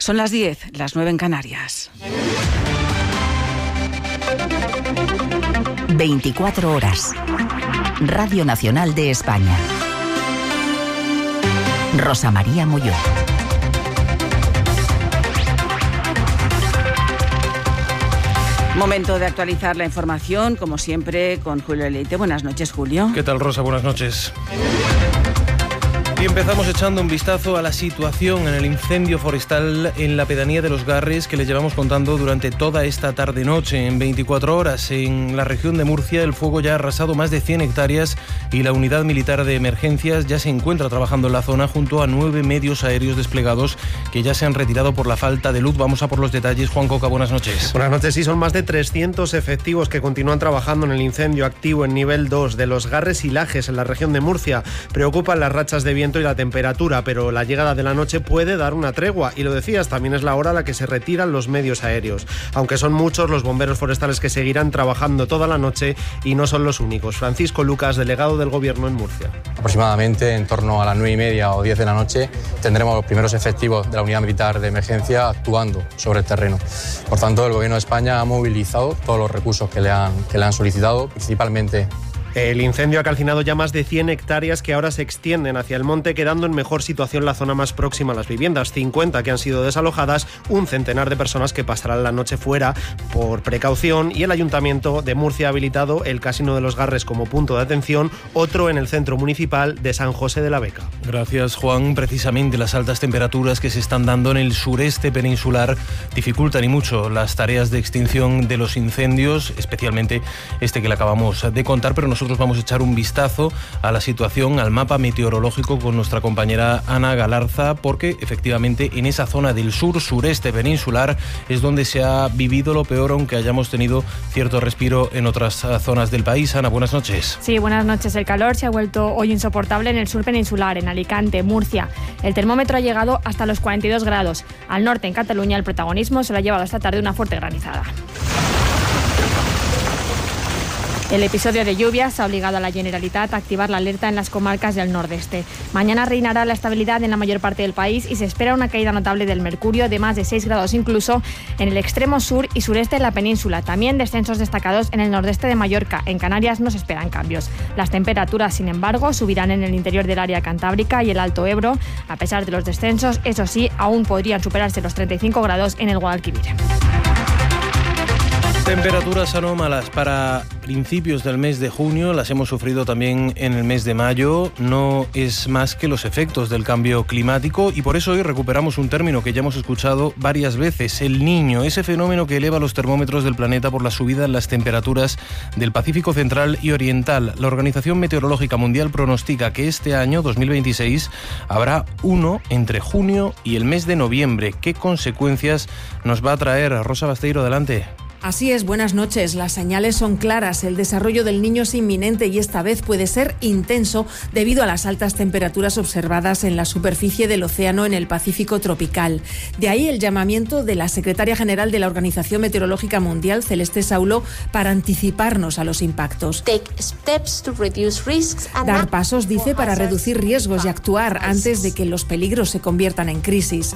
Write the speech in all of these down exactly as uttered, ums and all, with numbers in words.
Son las diez, las nueve en Canarias. veinticuatro horas. Radio Nacional de España. Rosa María Molló. Momento de actualizar la información, como siempre, con Julio Leite. Buenas noches, Julio. ¿Qué tal, Rosa? Buenas noches. Y empezamos echando un vistazo a la situación en el incendio forestal en la pedanía de Los Garres, que les llevamos contando durante toda esta tarde-noche. En veinticuatro horas, en la región de Murcia, el fuego ya ha arrasado más de cien hectáreas y la unidad militar de emergencias ya se encuentra trabajando en la zona junto a nueve medios aéreos desplegados que ya se han retirado por la falta de luz. Vamos a por los detalles. Juan Coca, buenas noches. Buenas noches. Sí, son más de trescientos efectivos que continúan trabajando en el incendio activo en nivel dos de Los Garres y Lajes, en la región de Murcia. Preocupan las rachas de viento y la temperatura, pero la llegada de la noche puede dar una tregua, y lo decías, también es la hora a la que se retiran los medios aéreos. Aunque son muchos los bomberos forestales que seguirán trabajando toda la noche, y no son los únicos. Francisco Lucas, delegado del Gobierno en Murcia. Aproximadamente en torno a las nueve y media o diez de la noche tendremos los primeros efectivos de la unidad militar de emergencia actuando sobre el terreno. Por tanto, el Gobierno de España ha movilizado todos los recursos que le han, que le han solicitado, principalmente. El incendio ha calcinado ya más de cien hectáreas que ahora se extienden hacia el monte, quedando en mejor situación la zona más próxima a las viviendas. cincuenta que han sido desalojadas, un centenar de personas que pasarán la noche fuera por precaución, y el Ayuntamiento de Murcia ha habilitado el Casino de Los Garres como punto de atención, otro en el centro municipal de San José de la Beca. Gracias, Juan. Precisamente las altas temperaturas que se están dando en el sureste peninsular dificultan y mucho las tareas de extinción de los incendios, especialmente este que le acabamos de contar, pero nos Nosotros vamos a echar un vistazo a la situación, al mapa meteorológico con nuestra compañera Ana Galarza, porque efectivamente en esa zona del sur-sureste peninsular es donde se ha vivido lo peor, aunque hayamos tenido cierto respiro en otras zonas del país. Ana, buenas noches. Sí, buenas noches. El calor se ha vuelto hoy insoportable en el sur peninsular, en Alicante, Murcia. El termómetro ha llegado hasta los cuarenta y dos grados. Al norte, en Cataluña, el protagonismo se lo ha llevado esta tarde una fuerte granizada. El episodio de lluvias ha obligado a la Generalitat a activar la alerta en las comarcas del nordeste. Mañana reinará la estabilidad en la mayor parte del país y se espera una caída notable del mercurio de más de seis grados incluso en el extremo sur y sureste de la península. También descensos destacados en el nordeste de Mallorca. En Canarias no se esperan cambios. Las temperaturas, sin embargo, subirán en el interior del área cantábrica y el Alto Ebro. A pesar de los descensos, eso sí, aún podrían superarse los treinta y cinco grados en el Guadalquivir. Temperaturas anómalas para principios del mes de junio, las hemos sufrido también en el mes de mayo. No es más que los efectos del cambio climático, y por eso hoy recuperamos un término que ya hemos escuchado varias veces: el Niño, ese fenómeno que eleva los termómetros del planeta por la subida en las temperaturas del Pacífico Central y Oriental. La Organización Meteorológica Mundial pronostica que este año, dos mil veintiséis, habrá uno entre junio y el mes de noviembre. ¿Qué consecuencias nos va a traer? Rosa Basteiro, adelante. Así es, buenas noches. Las señales son claras. El desarrollo del Niño es inminente y esta vez puede ser intenso debido a las altas temperaturas observadas en la superficie del océano en el Pacífico tropical. De ahí el llamamiento de la secretaria general de la Organización Meteorológica Mundial, Celeste Saulo, para anticiparnos a los impactos. Dar pasos, dice, para reducir riesgos y actuar antes de que los peligros se conviertan en crisis.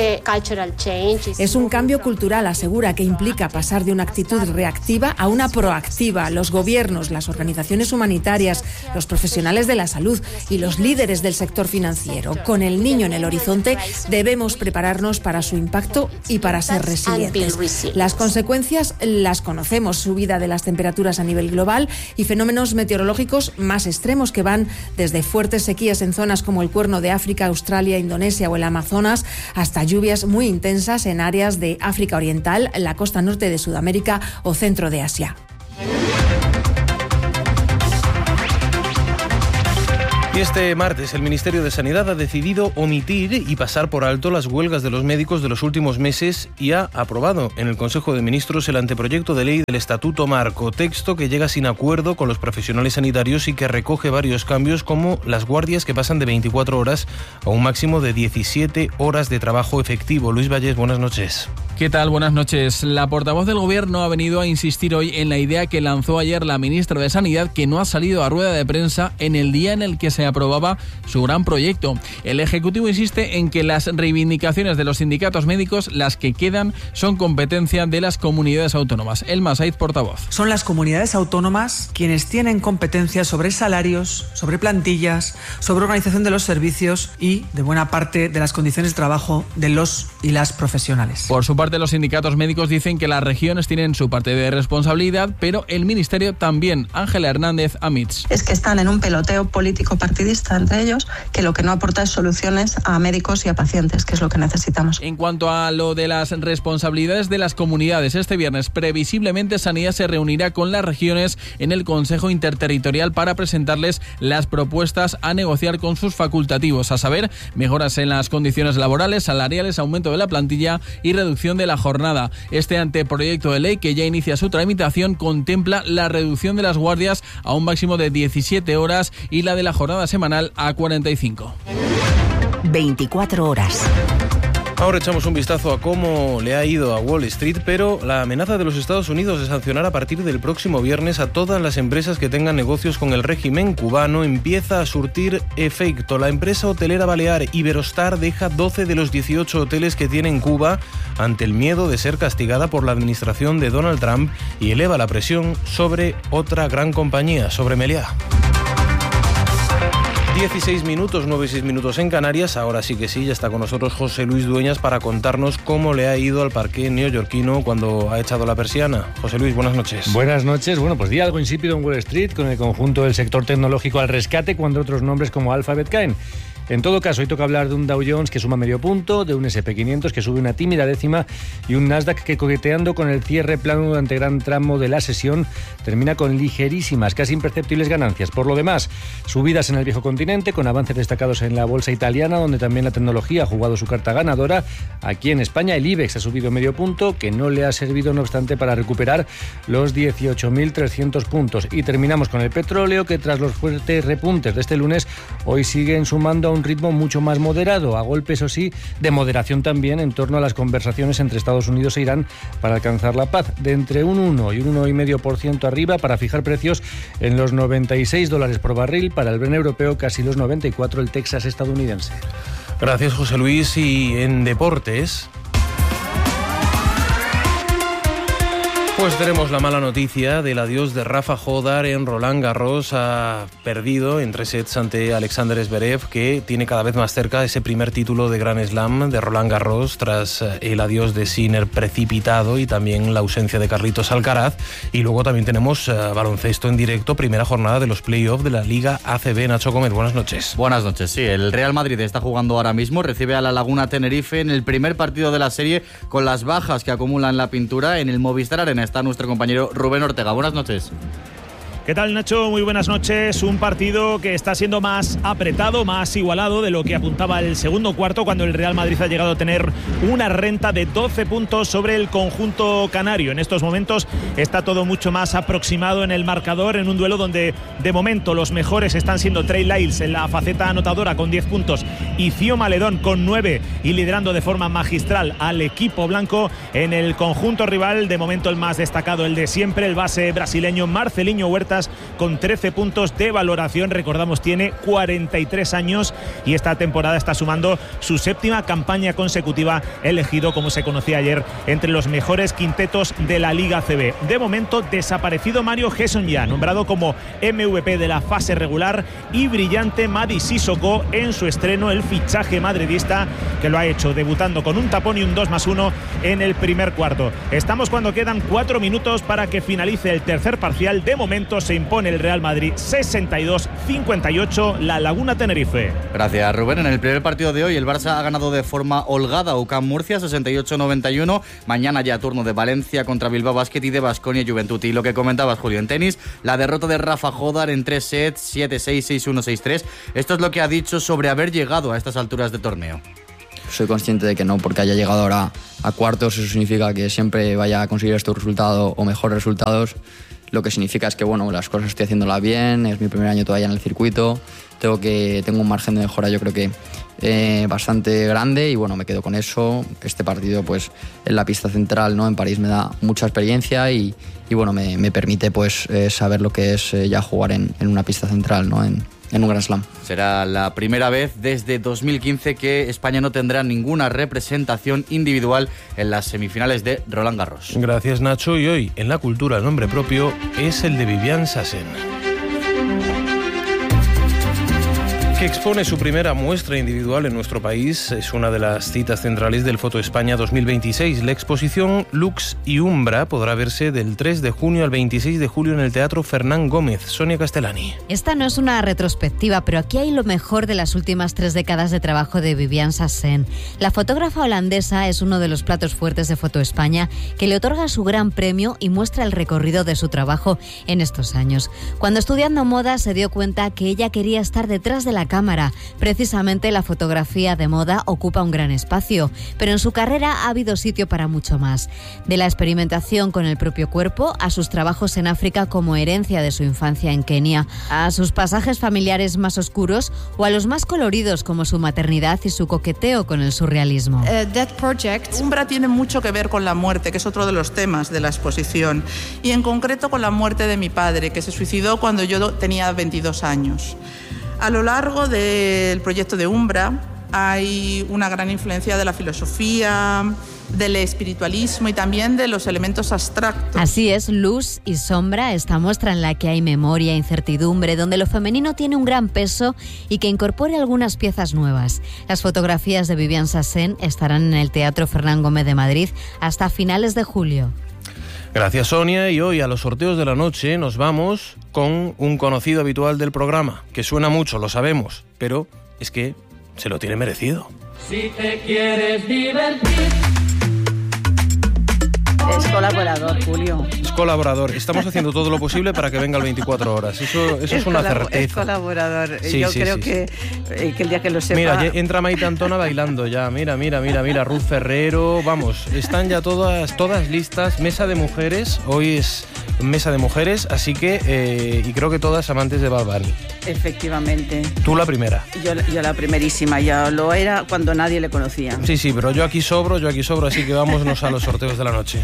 Es un cambio cultural, asegura, que implica pasar de una actitud reactiva a una proactiva. Los gobiernos, las organizaciones humanitarias, los profesionales de la salud y los líderes del sector financiero. Con el Niño en el horizonte, debemos prepararnos para su impacto y para ser resilientes. Las consecuencias las conocemos: subida de las temperaturas a nivel global y fenómenos meteorológicos más extremos que van desde fuertes sequías en zonas como el Cuerno de África, Australia, Indonesia o el Amazonas, hasta lluvias muy intensas en áreas de África Oriental, la costa norte de Sudamérica o centro de Asia. Y este martes el Ministerio de Sanidad ha decidido omitir y pasar por alto las huelgas de los médicos de los últimos meses y ha aprobado en el Consejo de Ministros el anteproyecto de ley del Estatuto Marco, texto que llega sin acuerdo con los profesionales sanitarios y que recoge varios cambios, como las guardias que pasan de veinticuatro horas a un máximo de diecisiete horas de trabajo efectivo. Luis Vallés, buenas noches. ¿Qué tal? Buenas noches. La portavoz del Gobierno ha venido a insistir hoy en la idea que lanzó ayer la ministra de Sanidad, que no ha salido a rueda de prensa en el día en el que se aprobaba su gran proyecto. El Ejecutivo insiste en que las reivindicaciones de los sindicatos médicos, las que quedan, son competencia de las comunidades autónomas. Elma Saiz, portavoz. Son las comunidades autónomas quienes tienen competencia sobre salarios, sobre plantillas, sobre organización de los servicios y de buena parte de las condiciones de trabajo de los y las profesionales. Por su parte, los sindicatos médicos dicen que las regiones tienen su parte de responsabilidad, pero el Ministerio también. Ángela Hernández, Amits. Es que están en un peloteo político partidista entre ellos, que lo que no aporta es soluciones a médicos y a pacientes, que es lo que necesitamos. En cuanto a lo de las responsabilidades de las comunidades, este viernes previsiblemente Sanidad se reunirá con las regiones en el Consejo Interterritorial para presentarles las propuestas a negociar con sus facultativos, a saber, mejoras en las condiciones laborales, salariales, aumento de la plantilla y reducción de la jornada. Este anteproyecto de ley, que ya inicia su tramitación, contempla la reducción de las guardias a un máximo de diecisiete horas y la de la jornada semanal a cuarenta y cinco. veinticuatro horas. Ahora echamos un vistazo a cómo le ha ido a Wall Street, pero la amenaza de los Estados Unidos de sancionar a partir del próximo viernes a todas las empresas que tengan negocios con el régimen cubano empieza a surtir efecto. La empresa hotelera balear Iberostar deja doce de los dieciocho hoteles que tiene en Cuba ante el miedo de ser castigada por la administración de Donald Trump y eleva la presión sobre otra gran compañía, sobre Meliá. dieciséis minutos, nueve y seis minutos en Canarias. Ahora sí que sí, ya está con nosotros José Luis Dueñas para contarnos cómo le ha ido al parqué neoyorquino cuando ha echado la persiana. José Luis, buenas noches. Buenas noches. Bueno, pues día algo insípido en Wall Street, con el conjunto del sector tecnológico al rescate cuando otros nombres como Alphabet caen. En todo caso, hoy toca hablar de un Dow Jones que suma medio punto, de un ese and pe quinientos que sube una tímida décima y un Nasdaq que, coqueteando con el cierre plano durante gran tramo de la sesión, termina con ligerísimas, casi imperceptibles ganancias. Por lo demás, subidas en el viejo continente, con avances destacados en la bolsa italiana, donde también la tecnología ha jugado su carta ganadora. Aquí en España el IBEX ha subido medio punto, que no le ha servido, no obstante, para recuperar los dieciocho mil trescientos puntos. Y terminamos con el petróleo, que tras los fuertes repuntes de este lunes, hoy siguen sumando a un ritmo mucho más moderado, a golpe, eso sí, de moderación también en torno a las conversaciones entre Estados Unidos e Irán para alcanzar la paz, de entre un uno y un uno coma cinco por ciento arriba para fijar precios en los noventa y seis dólares por barril, para el Brent europeo casi los noventa y cuatro el Texas estadounidense. Gracias, José Luis. Y en deportes, pues tenemos la mala noticia del adiós de Rafa Jódar en Roland Garros. Ha perdido en tres sets ante Alexander Zverev, que tiene cada vez más cerca ese primer título de Grand Slam de Roland Garros tras el adiós de Sinner precipitado y también la ausencia de Carlitos Alcaraz. Y luego también tenemos uh, baloncesto en directo, primera jornada de los playoffs de la Liga A C B. Nacho Gómez, buenas noches. Buenas noches, sí. El Real Madrid está jugando ahora mismo, recibe a la Laguna Tenerife en el primer partido de la serie con las bajas que acumulan la pintura en el Movistar Arena. Está nuestro compañero Rubén Ortega. Buenas noches. ¿Qué tal, Nacho? Muy buenas noches. Un partido que está siendo más apretado, más igualado de lo que apuntaba el segundo cuarto, cuando el Real Madrid ha llegado a tener una renta de doce puntos sobre el conjunto canario. En estos momentos está todo mucho más aproximado en el marcador, en un duelo donde de momento los mejores están siendo Trey Lyles en la faceta anotadora con diez puntos y Cio Maledón con nueve, y liderando de forma magistral al equipo blanco. En el conjunto rival, de momento el más destacado, el de siempre, el base brasileño Marcelinho Huertas, con trece puntos de valoración. Recordamos, tiene cuarenta y tres años y esta temporada está sumando su séptima campaña consecutiva, elegido, como se conocía ayer, entre los mejores quintetos de la Liga A C B. De momento, desaparecido Mario Hesonja, nombrado como M V P de la fase regular, y brillante Mady Sissoko en su estreno, el fichaje madridista, que lo ha hecho debutando con un tapón y un dos más uno en el primer cuarto. Estamos cuando quedan cuatro minutos para que finalice el tercer parcial. De momento se impone el Real Madrid sesenta y dos cincuenta y ocho, la Laguna Tenerife. Gracias, Rubén. En el primer partido de hoy el Barça ha ganado de forma holgada a U C A M Murcia sesenta y ocho noventa y uno. Mañana ya turno de Valencia contra Bilbao Basket y de Baskonia Juventud. Y lo que comentabas, Julio, en tenis, la derrota de Rafa Jódar en tres sets, siete seis, seis uno, seis tres. Esto es lo que ha dicho sobre haber llegado a estas alturas de torneo. Soy consciente de que no, porque haya llegado ahora a cuartos, eso significa que siempre vaya a conseguir estos resultados o mejores resultados. lo que significa es que bueno, las cosas estoy haciéndolas bien, es mi primer año todavía en el circuito, tengo, que, tengo un margen de mejora yo creo que eh, bastante grande y bueno, me quedo con eso. Este partido pues en la pista central, ¿no?, en París me da mucha experiencia y, y bueno, me, me permite pues eh, saber lo que es eh, ya jugar en, en una pista central, ¿no?, en, en un Grand Slam. Será la primera vez desde dos mil quince que España no tendrá ninguna representación individual en las semifinales de Roland Garros. Gracias, Nacho. Y hoy en La Cultura el nombre propio es el de Viviane Sassen, que expone su primera muestra individual en nuestro país. Es una de las citas centrales del Foto España dos mil veintiséis. La exposición Lux y Umbra podrá verse del tres de junio al veintiséis de julio en el Teatro Fernán Gómez. Sonia Castellani. Esta no es una retrospectiva, pero aquí hay lo mejor de las últimas tres décadas de trabajo de Viviane Sassen. La fotógrafa holandesa es uno de los platos fuertes de Foto España, que le otorga su gran premio y muestra el recorrido de su trabajo en estos años. Cuando estudiando moda se dio cuenta que ella quería estar detrás de la cámara. Precisamente la fotografía de moda ocupa un gran espacio, pero en su carrera ha habido sitio para mucho más. De la experimentación con el propio cuerpo, a sus trabajos en África como herencia de su infancia en Kenia, a sus pasajes familiares más oscuros o a los más coloridos como su maternidad y su coqueteo con el surrealismo. Uh, that project. Umbra tiene mucho que ver con la muerte, que es otro de los temas de la exposición, y en concreto con la muerte de mi padre, que se suicidó cuando yo tenía veintidós años. A lo largo del proyecto de Umbra hay una gran influencia de la filosofía, del espiritualismo y también de los elementos abstractos. Así es, Luz y Sombra, esta muestra en la que hay memoria, incertidumbre, donde lo femenino tiene un gran peso y que incorpore algunas piezas nuevas. Las fotografías de Viviane Sassen estarán en el Teatro Fernán Gómez de Madrid hasta finales de julio. Gracias, Sonia. Y hoy a los sorteos de la noche nos vamos con un conocido habitual del programa, que suena mucho, lo sabemos, pero es que se lo tiene merecido. Si te quieres divertir. Es colaborador, Julio. Es colaborador. Estamos haciendo todo lo posible para que venga el veinticuatro horas. Eso, eso es, es una certeza. Es colaborador. Sí, Yo sí, creo sí, que, sí. que el día que lo sepa... Mira, entra Maite Antona bailando ya. Mira, mira, mira, mira. Ruth Ferrero. Vamos, están ya todas, todas listas. Mesa de mujeres. Hoy es mesa de mujeres, así que... Eh, y creo que todas amantes de Bad Bunny. Efectivamente. Tú la primera. Yo, yo la primerísima. Ya lo era cuando nadie le conocía. Sí, sí, pero yo aquí sobro, yo aquí sobro, así que vámonos a los sorteos de la noche.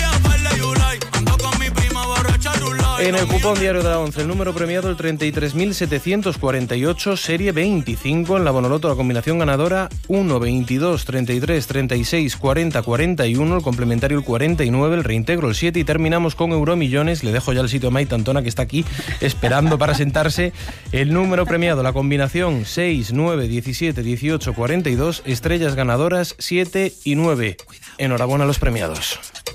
En el cupón diario de la once, el número premiado el treinta y tres mil setecientos cuarenta y ocho, serie veinticinco. En la Bonoloto, la combinación ganadora uno, veintidós, treinta y tres, treinta y seis, cuarenta, cuarenta y uno, el complementario el cuarenta y nueve, el reintegro el siete y terminamos con Euromillones. Le dejo ya el sitio a Maite Antona, que está aquí esperando para sentarse. El número premiado, la combinación seis, nueve, diecisiete, dieciocho, cuarenta y dos, estrellas ganadoras siete y nueve. Enhorabuena a los premiados.